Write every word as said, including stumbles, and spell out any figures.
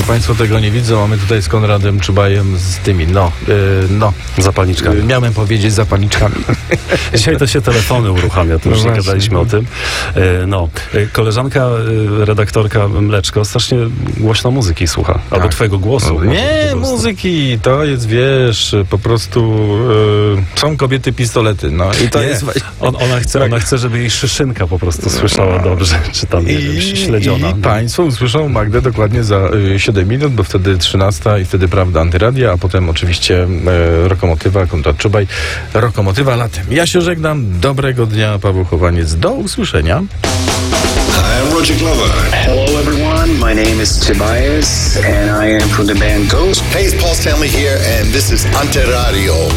Państwo tego nie widzą, a my tutaj z Konradem Czubajem z tymi, no, yy, no. Zapalniczkami. Miałem powiedzieć zapalniczkami. Dzisiaj to się telefony uruchamia, to już No nie właśnie. gadaliśmy o tym. E, No, e, koleżanka, e, redaktorka Mleczko strasznie głośno muzyki słucha. Albo Tak. twojego głosu. może Nie, po prostu. muzyki, to jest, wiesz, po prostu yy, są kobiety pistolety, no i to Nie, jest... On, ona, chce, ona chce, żeby jej szyszynka po prostu słyszała dobrze, czy tam, nie wiem, śledziona. I Państwo usłyszą Magdę dokładnie za y, siedem minut, bo wtedy trzynasta i wtedy Prawda Antyradia, a potem oczywiście y, Rokomotywa, Konrad Czubaj, Rokomotywa latem. Ja się żegnam, dobrego dnia, Paweł Chowaniec, do usłyszenia. I'm Roger Glover. Hello, everyone. My name is Tobias, and I am from the band Ghost. Hey, it's Paul Stanley here, and this is Ante Radio.